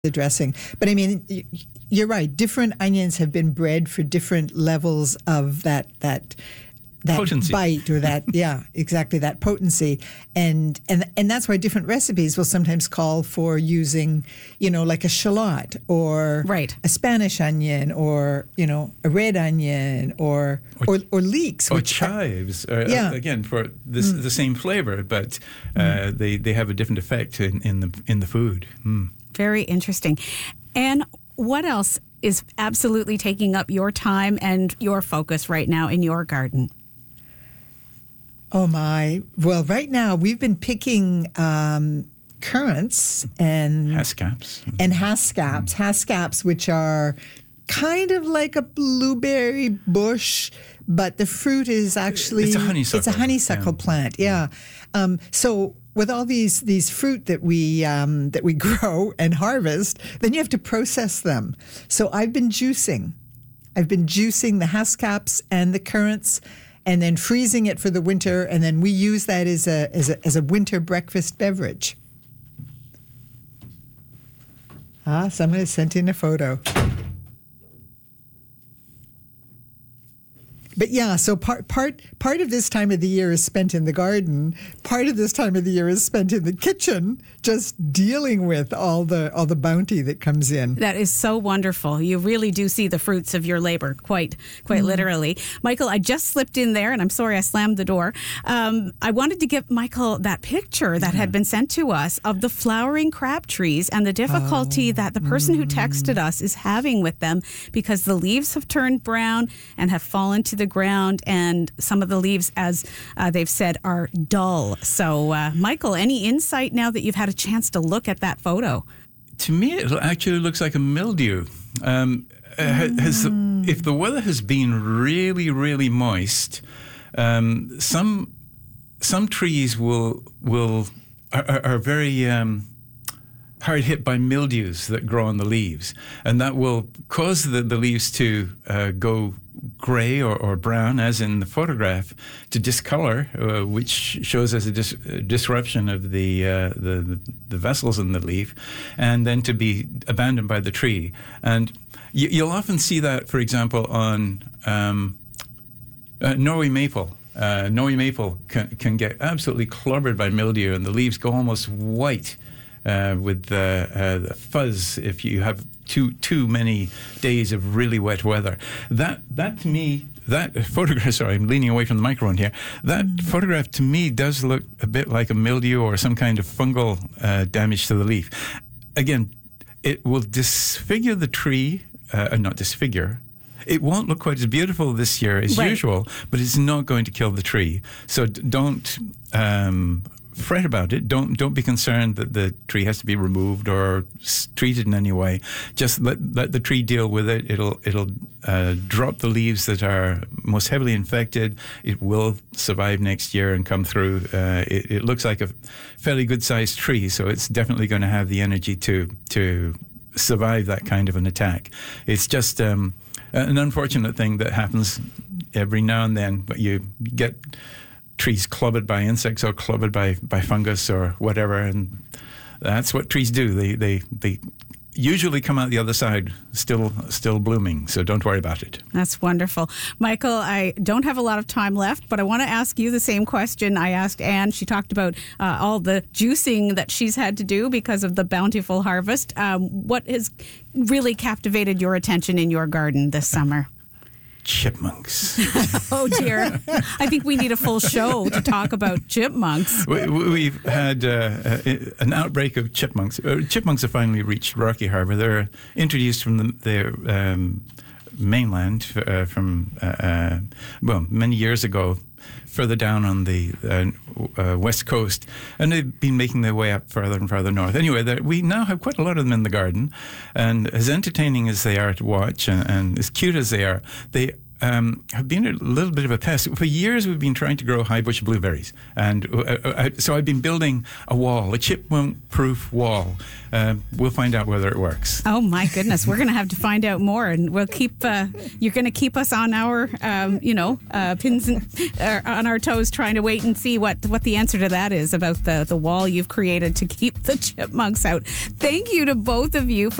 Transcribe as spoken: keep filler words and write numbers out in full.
the dressing. But I mean, you're right. Different onions have been bred for different levels of that that that potency. bite or that yeah, exactly that potency. And and and that's why different recipes will sometimes call for using, you know, like a shallot or right. a Spanish onion or, you know, a red onion or or, or, or leeks. Or which chives. Uh, yeah. Again, for this, mm. the same flavor, but uh, mm. they, they have a different effect in, in the in the food. Mm. Very interesting. And what else is absolutely taking up your time and your focus right now in your garden? Oh, my. Well, right now we've been picking um, currants and Haskaps. And haskaps. Mm. Haskaps, which are kind of like a blueberry bush, but the fruit is actually... It's a honeysuckle. It's a honeysuckle yeah. plant, yeah. Um, so... With all these these fruit that we um, that we grow and harvest, then you have to process them. So I've been juicing. I've been juicing the haskaps and the currants, and then freezing it for the winter, and then we use that as a as a as a winter breakfast beverage. Ah, somebody sent in a photo. But yeah, so part part part of this time of the year is spent in the garden. Part of this time of the year is spent in the kitchen, just dealing with all the all the bounty that comes in. That is so wonderful. You really do see the fruits of your labor, quite quite mm. literally. Michael, I just slipped in there, and I'm sorry I slammed the door. Um, I wanted to give Michael that picture that yeah. had been sent to us of the flowering crab trees and the difficulty oh. that the person mm. who texted us is having with them because the leaves have turned brown and have fallen to the ground, and some of the leaves, as uh, they've said, are dull. So, uh, Michael, any insight now that you've had a chance to look at that photo? To me, it actually looks like a mildew. Um, mm. has, if the weather has been really, really moist, um, some some trees will will are, are very um, hard hit by mildews that grow on the leaves, and that will cause the, the leaves to uh, go gray or, or brown, as in the photograph, to discolor, uh, which shows as a dis- disruption of the, uh, the the vessels in the leaf, and then to be abandoned by the tree. And you, you'll often see that, for example, on um, uh, Norway maple. Uh, Norway maple can, can get absolutely clobbered by mildew, and the leaves go almost white. Uh, with the, uh, the fuzz, if you have too too many days of really wet weather, that that to me, that photograph. Sorry, I'm leaning away from the microphone here. That mm. photograph to me does look a bit like a mildew or some kind of fungal uh, damage to the leaf. Again, it will disfigure the tree, uh, not disfigure. It won't look quite as beautiful this year as right. usual, but it's not going to kill the tree. So d- don't. Um, fret about it. Don't don't be concerned that the tree has to be removed or s- treated in any way. Just let let the tree deal with it. It'll it'll uh, drop the leaves that are most heavily infected. It will survive next year and come through. Uh, it, it looks like a fairly good sized tree, so it's definitely going to have the energy to to survive that kind of an attack. It's just um, an unfortunate thing that happens every now and then, but you get trees clobbered by insects or clobbered by, by fungus or whatever, and that's what trees do. They they they usually come out the other side still still blooming, so don't worry about it. That's wonderful. Michael, I don't have a lot of time left, but I want to ask you the same question I asked Anne. She talked about uh, all the juicing that she's had to do because of the bountiful harvest. Um, what has really captivated your attention in your garden this summer? Chipmunks. Oh, dear. I think we need a full show to talk about chipmunks. We, we've had uh, an outbreak of chipmunks. Uh, chipmunks have finally reached Rocky Harbour. They're introduced from the, their um, mainland uh, from, uh, uh, well, many years ago, further down on the uh, uh, west coast, and they've been making their way up further and further north. Anyway, we now have quite a lot of them in the garden, and as entertaining as they are to watch and, and as cute as they are, they um, have been a little bit of a pest. For years, we've been trying to grow high bush blueberries. And uh, uh, so I've been building a wall, a chipmunk-proof wall. Uh, we'll find out whether it works. Oh, my goodness. We're going to have to find out more. And we'll keep, uh, you're going to keep us on our, um, you know, uh, pins and, uh, on our toes trying to wait and see what, what the answer to that is about the, the wall you've created to keep the chipmunks out. Thank you to both of you for